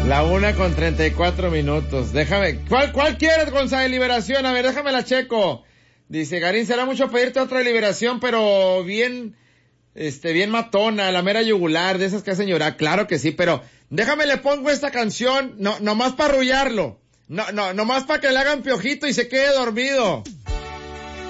La 1:34. Déjame. ¿Cuál quieres, Gonzalo, de Liberación? A ver, déjame la checo. Dice, Garín, será mucho pedirte otra de Liberación, pero bien, bien matona, la mera yugular, de esas que hacen llorar. Claro que sí, pero déjame le pongo esta canción, no, nomás para arrullarlo. No, nomás para que le hagan piojito y se quede dormido.